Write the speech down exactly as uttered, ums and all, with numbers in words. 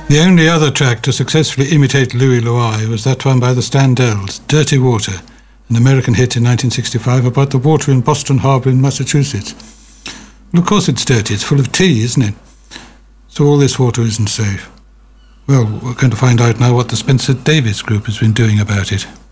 The only other track to successfully imitate Louis Louis was that one by the Standells, Dirty Water, an American hit in nineteen sixty-five about the water in Boston Harbor in Massachusetts. Well, of course it's dirty, it's full of tea, isn't it? So all this water isn't safe. Well, we're going to find out now what the Spencer Davis Group has been doing about it.